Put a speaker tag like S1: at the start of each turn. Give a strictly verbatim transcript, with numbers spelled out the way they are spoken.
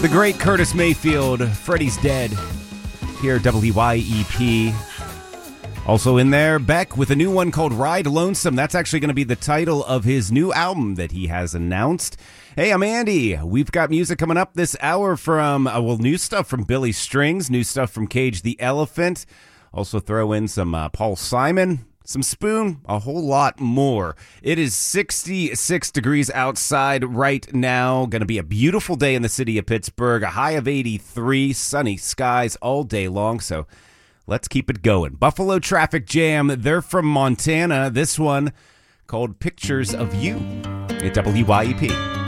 S1: The great Curtis Mayfield, Freddie's Dead, here at W Y E P. Also in there, Beck with a new one called Ride Lonesome. That's actually going to be the title of his new album that he has announced. Hey, I'm Andy. We've got music coming up this hour from, uh, well, new stuff from Billy Strings, new stuff from Cage the Elephant. Also throw in some uh, Paul Simon, some Spoon, a whole lot more. It is sixty-six degrees outside right now. Going to be a beautiful day in the city of Pittsburgh. A high of eighty-three, sunny skies all day long. So let's keep it going. Buffalo Traffic Jam. They're from Montana. This one called Pictures of You at W Y E P.